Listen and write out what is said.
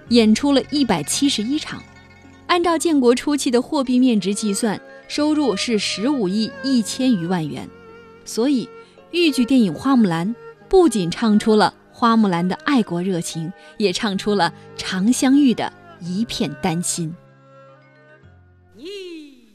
演出了171场。按照建国初期的货币面值计算，收入是15亿1000余万元。所以豫剧电影《花木兰》不仅唱出了花木兰的爱国热情，也唱出了常香玉的一片丹心。